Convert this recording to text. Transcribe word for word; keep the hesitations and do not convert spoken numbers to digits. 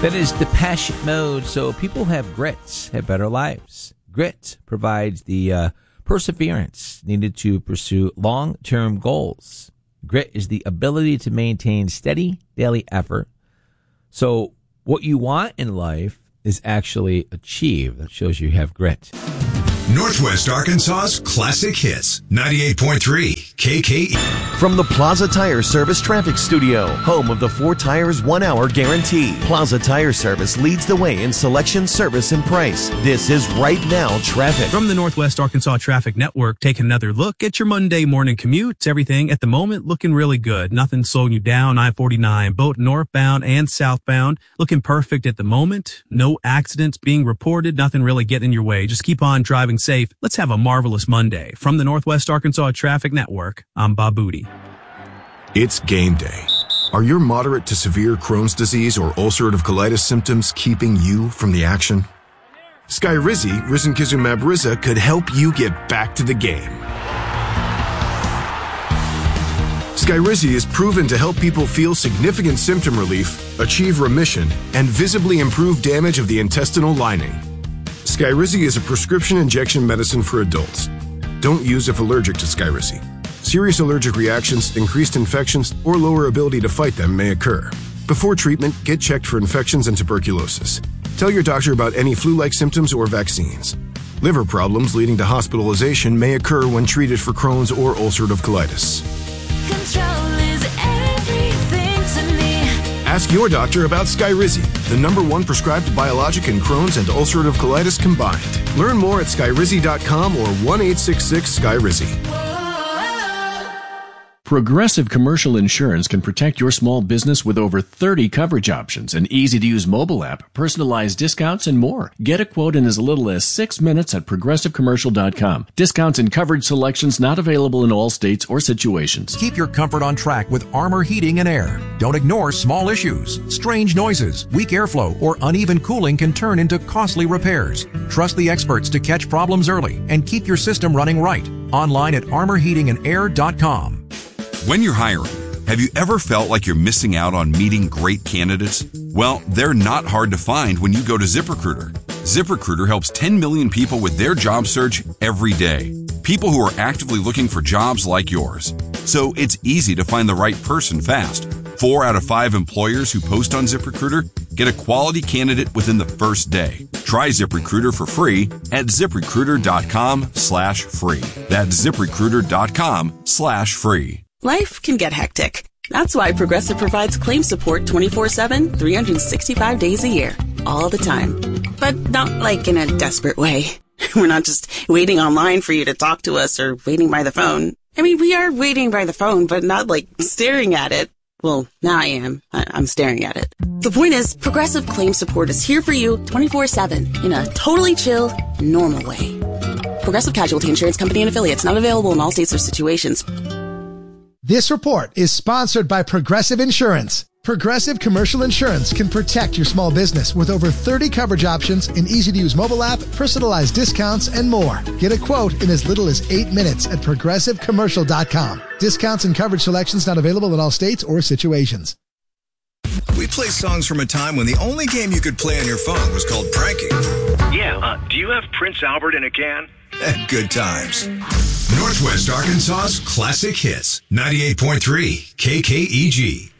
That is Depeche Mode. So people who have grits have better lives. Grit provides the uh, perseverance needed to pursue long-term goals. Grit is the ability to maintain steady daily effort. So what you want in life is actually achieved. That shows you have grit. Northwest Arkansas's classic hits, ninety-eight point three K K E. From the Plaza Tire Service Traffic Studio, home of the four tires one hour guarantee. Plaza Tire Service leads the way in selection, service, and price. This is Right Now Traffic. From the Northwest Arkansas Traffic Network, take another look at your Monday morning commute. Everything at the moment looking really good. Nothing slowing you down. I forty-nine, both northbound and southbound, looking perfect at the moment. No accidents being reported. Nothing really getting in your way. Just keep on driving safe. Let's have a marvelous Monday. From the Northwest Arkansas Traffic Network, I'm Bob Booty. It's game day. Are your moderate to severe Crohn's disease or ulcerative colitis symptoms keeping you from the action? Skyrizi, risankizumab Riza, could help you get back to the game. Skyrizi is proven to help people feel significant symptom relief, achieve remission, and visibly improve damage of the intestinal lining. Skyrizi is a prescription injection medicine for adults. Don't use if allergic to Skyrizi. Serious allergic reactions, increased infections, or lower ability to fight them may occur. Before treatment, get checked for infections and tuberculosis. Tell your doctor about any flu-like symptoms or vaccines. Liver problems leading to hospitalization may occur when treated for Crohn's or ulcerative colitis. Control is everything to me. Ask your doctor about Skyrizi, the number one prescribed biologic in Crohn's and ulcerative colitis combined. Learn more at skyrizi dot com or one eight six six Skyrizi. Progressive Commercial Insurance can protect your small business with over thirty coverage options, an easy-to-use mobile app, personalized discounts, and more. Get a quote in as little as six minutes at progressive commercial dot com. Discounts and coverage selections not available in all states or situations. Keep your comfort on track with Armor Heating and Air. Don't ignore small issues. Strange noises, weak airflow, or uneven cooling can turn into costly repairs. Trust the experts to catch problems early and keep your system running right. Online at armor heating and air dot com. When you're hiring, have you ever felt like you're missing out on meeting great candidates? Well, they're not hard to find when you go to ZipRecruiter. ZipRecruiter helps ten million people with their job search every day. People who are actively looking for jobs like yours. So it's easy to find the right person fast. Four out of five employers who post on ZipRecruiter get a quality candidate within the first day. Try ZipRecruiter for free at ziprecruiter dot com slash free. That's ziprecruiter dot com slash free. Life can get hectic. That's why Progressive provides claim support twenty-four seven, three hundred sixty-five days a year, all the time. But not like in a desperate way. We're not just waiting online for you to talk to us or waiting by the phone. I mean, we are waiting by the phone, but not like staring at it. Well, now I am. I- I'm staring at it. The point is, Progressive claim support is here for you twenty-four seven in a totally chill, normal way. Progressive Casualty Insurance Company and Affiliates, not available in all states or situations. This report is sponsored by Progressive Insurance. Progressive Commercial Insurance can protect your small business with over thirty coverage options, an easy-to-use mobile app, personalized discounts, and more. Get a quote in as little as eight minutes at progressive commercial dot com. Discounts and coverage selections not available in all states or situations. We play songs from a time when the only game you could play on your phone was called pranking. Yeah, uh, do you have Prince Albert in a can? Good times. Northwest Arkansas's classic hits, ninety-eight point three K K E G.